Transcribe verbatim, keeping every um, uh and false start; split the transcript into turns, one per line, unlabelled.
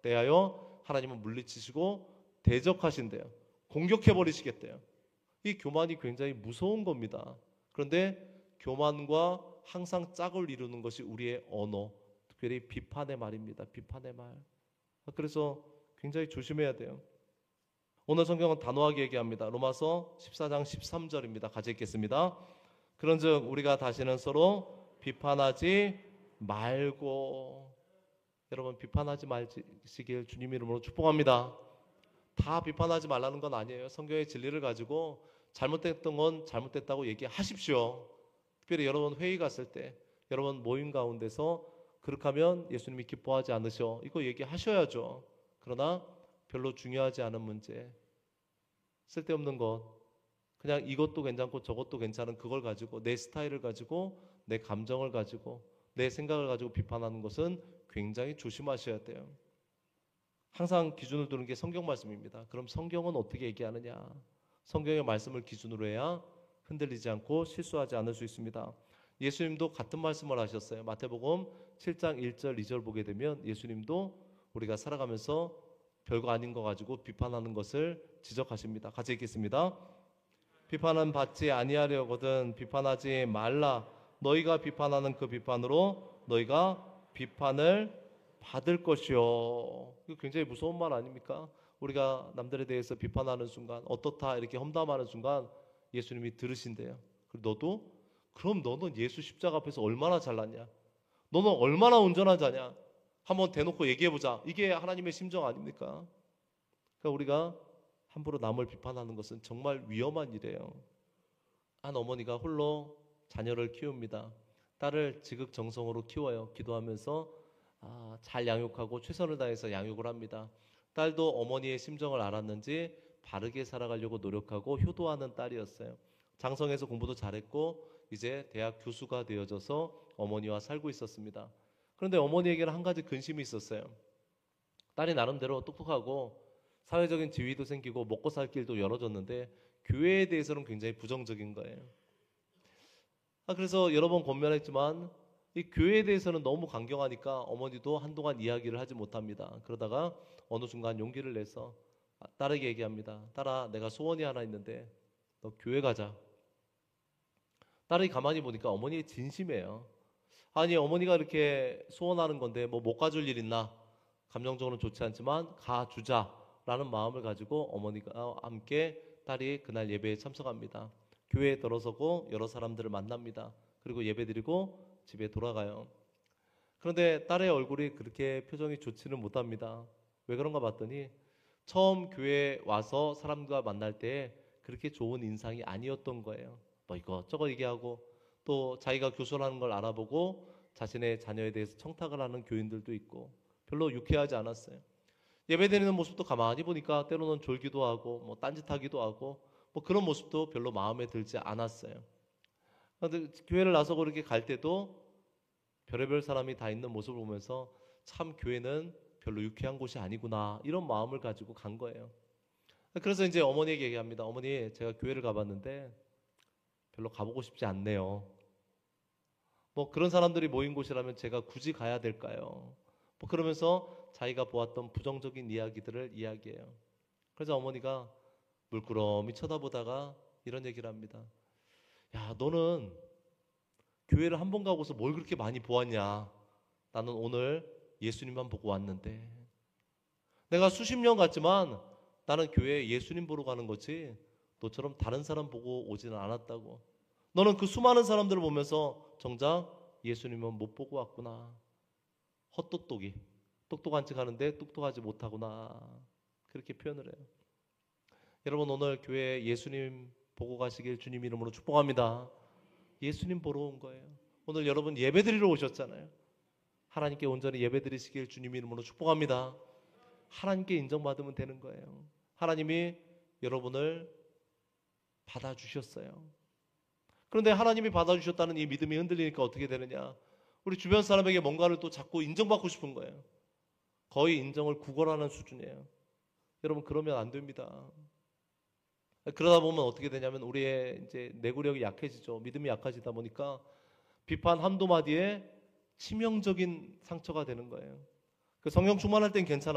대하여 하나님은 물리치시고 대적하신대요. 공격해버리시겠대요. 이 교만이 굉장히 무서운 겁니다. 그런데 교만과 항상 짝을 이루는 것이 우리의 언어, 특별히 비판의 말입니다. 비판의 말. 그래서 굉장히 조심해야 돼요. 오늘 성경은 단호하게 얘기합니다. 로마서 십사 장 십삼 절입니다. 같이 읽겠습니다. 그런즉 우리가 다시는 서로 비판하지 말고, 여러분 비판하지 마시길 주님 이름으로 축복합니다. 다 비판하지 말라는 건 아니에요. 성경의 진리를 가지고 잘못됐던 건 잘못됐다고 얘기하십시오. 특별히 여러분 회의 갔을 때, 여러분 모임 가운데서 그렇게 하면 예수님이 기뻐하지 않으셔, 이거 얘기하셔야죠. 그러나 별로 중요하지 않은 문제, 쓸데없는 것, 그냥 이것도 괜찮고 저것도 괜찮은 그걸 가지고, 내 스타일을 가지고, 내 감정을 가지고, 내 생각을 가지고 비판하는 것은 굉장히 조심하셔야 돼요. 항상 기준을 두는 게 성경 말씀입니다. 그럼 성경은 어떻게 얘기하느냐? 성경의 말씀을 기준으로 해야 흔들리지 않고 실수하지 않을 수 있습니다. 예수님도 같은 말씀을 하셨어요. 마태복음 칠 장 일 절 이 절 보게 되면 예수님도 우리가 살아가면서 별거 아닌 거 가지고 비판하는 것을 지적하십니다. 같이 읽겠습니다. 비판은 받지 아니하려거든 비판하지 말라. 너희가 비판하는 그 비판으로 너희가 비판을 받을 것이요. 이거 굉장히 무서운 말 아닙니까? 우리가 남들에 대해서 비판하는 순간, 어떻다 이렇게 험담하는 순간 예수님이 들으신대요. 그리고 너도? 그럼 너는 예수 십자가 앞에서 얼마나 잘났냐? 너는 얼마나 온전한 자냐? 한번 대놓고 얘기해보자. 이게 하나님의 심정 아닙니까? 그러니까 우리가 함부로 남을 비판하는 것은 정말 위험한 일이에요. 한 어머니가 홀로 자녀를 키웁니다. 딸을 지극정성으로 키워요. 기도하면서 아, 잘 양육하고 최선을 다해서 양육을 합니다. 딸도 어머니의 심정을 알았는지 바르게 살아가려고 노력하고 효도하는 딸이었어요. 장성에서 공부도 잘했고 이제 대학 교수가 되어져서 어머니와 살고 있었습니다. 그런데 어머니에게는 한 가지 근심이 있었어요. 딸이 나름대로 똑똑하고 사회적인 지위도 생기고 먹고 살 길도 열어줬는데 교회에 대해서는 굉장히 부정적인 거예요. 아, 그래서 여러 번 권면했지만 이 교회에 대해서는 너무 강경하니까 어머니도 한동안 이야기를 하지 못합니다. 그러다가 어느 순간 용기를 내서 딸에게 얘기합니다. 딸아, 내가 소원이 하나 있는데 너 교회 가자. 딸이 가만히 보니까 어머니 진심이에요. 아니, 어머니가 이렇게 소원하는 건데 뭐 못 가줄 일 있나? 감정적으로는 좋지 않지만 가주자라는 마음을 가지고 어머니가 함께 딸이 그날 예배에 참석합니다. 교회에 들어서고 여러 사람들을 만납니다. 그리고 예배드리고 집에 돌아가요. 그런데 딸의 얼굴이 그렇게 표정이 좋지는 못합니다. 왜 그런가 봤더니 처음 교회에 와서 사람과 만날 때 그렇게 좋은 인상이 아니었던 거예요. 뭐 이것저것 얘기하고 또 자기가 교수라는 걸 알아보고 자신의 자녀에 대해서 청탁을 하는 교인들도 있고 별로 유쾌하지 않았어요. 예배드리는 모습도 가만히 보니까 때로는 졸기도 하고 뭐 딴짓하기도 하고 뭐 그런 모습도 별로 마음에 들지 않았어요. 그런데 교회를 나서고 그렇게 갈 때도 별의별 사람이 다 있는 모습을 보면서 참 교회는 별로 유쾌한 곳이 아니구나 이런 마음을 가지고 간 거예요. 그래서 이제 어머니에게 얘기합니다. 어머니, 제가 교회를 가봤는데 별로 가보고 싶지 않네요. 뭐 그런 사람들이 모인 곳이라면 제가 굳이 가야 될까요? 뭐 그러면서 자기가 보았던 부정적인 이야기들을 이야기해요. 그래서 어머니가 물끄러미 쳐다보다가 이런 얘기를 합니다. 야, 너는 교회를 한 번 가고서 뭘 그렇게 많이 보았냐? 나는 오늘 예수님만 보고 왔는데. 내가 수십 년 갔지만 나는 교회에 예수님 보러 가는 거지 너처럼 다른 사람 보고 오지는 않았다고. 너는 그 수많은 사람들을 보면서 정작 예수님은 못 보고 왔구나. 헛똑똑이. 똑똑한 척 하는데 똑똑하지 못하구나. 그렇게 표현을 해요. 여러분, 오늘 교회에 예수님 보고 가시길 주님 이름으로 축복합니다. 예수님 보러 온 거예요. 오늘 여러분 예배드리러 오셨잖아요. 하나님께 온전히 예배드리시길 주님 이름으로 축복합니다. 하나님께 인정받으면 되는 거예요. 하나님이 여러분을 받아주셨어요. 그런데 하나님이 받아주셨다는 이 믿음이 흔들리니까 어떻게 되느냐? 우리 주변 사람에게 뭔가를 또 자꾸 인정받고 싶은 거예요. 거의 인정을 구걸하는 수준이에요. 여러분, 그러면 안 됩니다. 그러다 보면 어떻게 되냐면 우리의 이제 내구력이 약해지죠. 믿음이 약해지다 보니까 비판 한두 마디에 치명적인 상처가 되는 거예요. 그 성령 충만할 땐 괜찮아요.